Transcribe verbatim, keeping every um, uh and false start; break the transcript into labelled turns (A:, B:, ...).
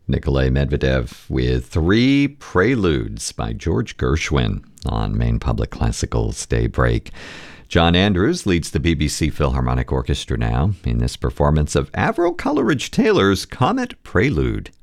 A: Nikolay Medvedev with Three Preludes by George Gershwin on Maine Public Classical's Daybreak. John Andrews leads the B B C Philharmonic Orchestra now in this performance of Avril Coleridge Taylor's Comet Prelude.